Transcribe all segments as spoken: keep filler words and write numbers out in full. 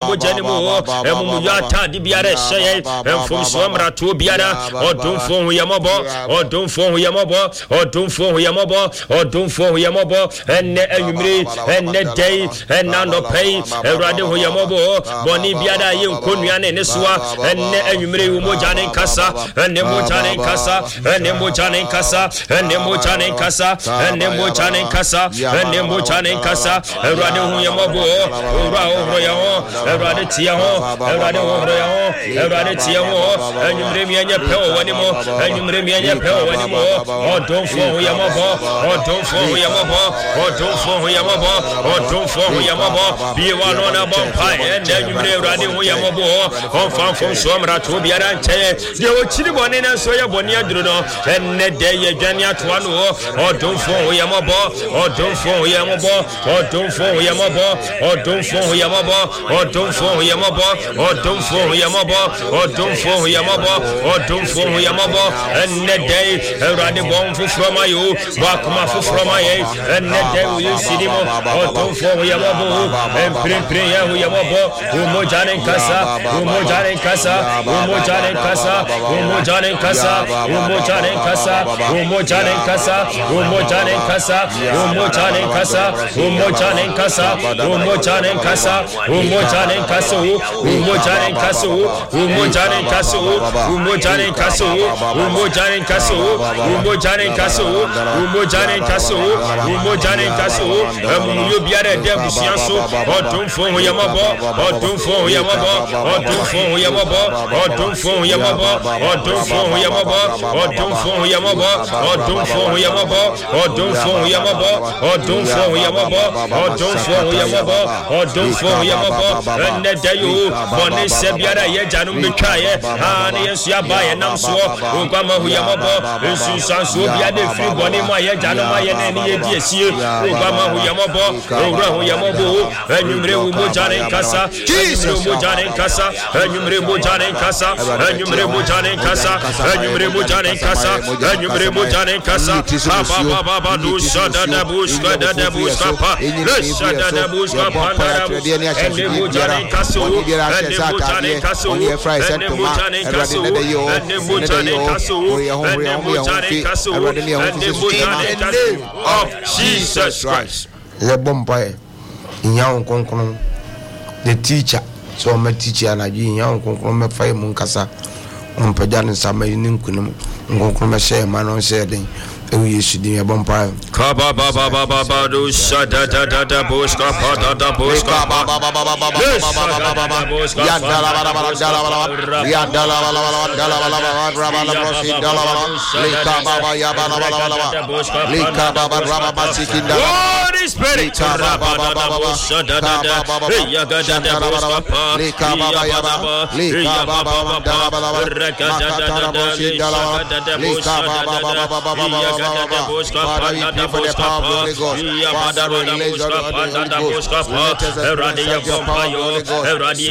mojanimu emu yata di biara sheye enfum so mrato biara odumfo hu yemobo odumfo hu yemobo odumfo hu yemobo odumfo hu yemobo enne anwumre enne day enna no pay Ewurade hu yemobo boni biara ye nkonua ne ne soa enne anwumre wo mojane nkasa enne mojane nkasa enne mojane nkasa enne mojane nkasa enne mojane nkasa enne mojane nkasa Ewurade hu yemobo ora ohro ye ho Ewurade tie ho Ewurade ohro ye ho Ewurade tie ho anwumre mi enye pe o wani mo anwumre mi enye pe o wani mo odonfo hu yemobo odonfo hu yemobo odonfo hu yemobo odonfo hu yemobo bi wa no na bompa enne anwumre Ewurade hu yemobo onfanfo so mra to biara nche de o chiri bone na so ye bone aduru no enne de ye dwane atoa no odonfo hu yemobo odonfo hu yemobo odonfo hu yemobo odonfo hu yemobo odonfo hu yemobo odonfo hu yemobo odonfo hu yemobo odonfo hu yemobo enne de Ewurade bon fufro mayo wakuma fufro maye enne de wi sidimo odonfo hu yemobo emprempre ye hu yemobo umojane nkasa umojane nkasa umojane nkasa umojane nkasa umojane nkasa umojane nkasa umojane nkasa umojane nkasa umojane nkasa umojane nkasa umojane nkasa umojane nkasa umojane nkasa umojane nkasa umojane nkasa umojane nkasa umojane nkasa umojane nkasa amuyo biara de busianso odumfo hu yemobo odumfo hu yemobo odumfo hu yemobo odumfo hu yemobo odumfo hu yemobo odumfo hu yemobo odumfo hu yemobo odumfo hu yemobo odumfo hu yemobo odumfo hu yemobo odumfo hu yemobo enne dayu bone sebiara ye janum bekaye ani yesu abaye namso ogwama hu yemobo yesu sanso bia de firi bone ma ye janum aye na ni ye di esie ogwama hu yemobo owura hu yemobo anwumre wu mojane nkasa Jesus mojane nkasa anwumre mojane nkasa anwumre mojane nkasa anwumre mojane nkasa anwumre mojane nkasa baba baba do shada da bushka da da bushka pa le shada da bushka pa da ende mojane nkasa ende mojane nkasa ende mojane nkasa ende mojane nkasa ende mojane nkasa ende mojane nkasa of Jesus Christ le bomba inyawo konkon the teacher so my teacher na ji inyawo konkon me fa mu nkasa on pagya ne samay ni nkunum konkon me share ma no share den ewi yesu din ya bomba ka ba ba ba ba ba ba do shada da da da boska pa da da boska ba ba ba ba ba ba ya da la la la la ya da la la la la la la ra ba la prosi da la la le ka ba ba ya ba la la la le ka ba ba ra ba ba sikin da Holy Spirit ra ba ba ba ba shada da da ya ga da da boska pa le ka ba ba ya ba le ka ba ba ba da la la ra ka da da da da le ka ba ba ba ba ba ba Father, we pray for the power of the Holy Ghost. Father, release the power of the Holy Ghost. Let us present your power of the Holy Ghost.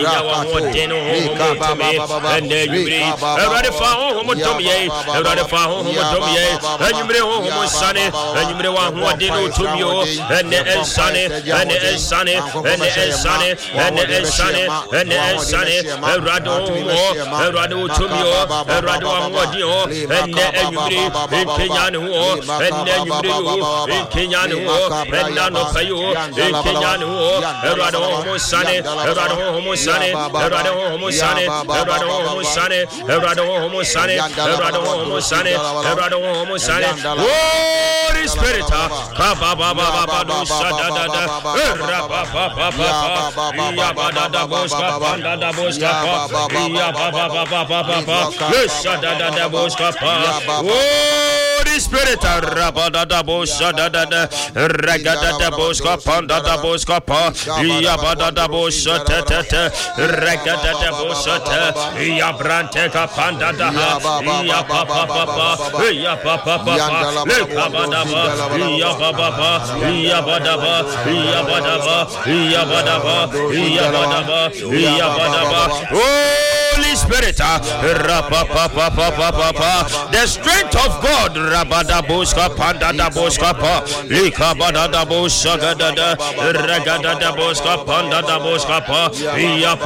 And then you bring everybody found home to me, everybody found home to me, and you bring home Sunny, and you bring one who didn't to you, and the Sunny, and the Sunny, and the Sunny, and the Sunny, and the Sunny, and Rado, and Rado to me, and Rado, and you bring Piano. And then you do in Kenya, and Nano Payo, in Kenya, Erado Homo Sane, Erado Homo Sane, Erado Homo Sane, Erado Homo Sane, Erado Homo Sane, Erado Homo Sane, Erado Homo Sane, Holy Spirit, Baba Baba Baba Sada Dada, Rapa Papa Papa, Yabada da Bosca, Panda da Bosca, Yababa Papa Papa, Sada da Bosca, Holy Spirit, Rabada da Bosha da da da, Ragada da Bosca, Panda da Bosca, Yabada da Bosha, Tete, Ragada da Bosha, Yabrante Panda da, Yapapa Papa, Yapapa Papa, Lekabadaba, Yababa, Yabadaba, Yabadaba, Yabadaba, Yabadaba, Yabadaba, Holy Spirit, the strength of God, Rabada Boska, Panda da Boska, Likabada da Boska, Ragada da Boska, Panda da Boska,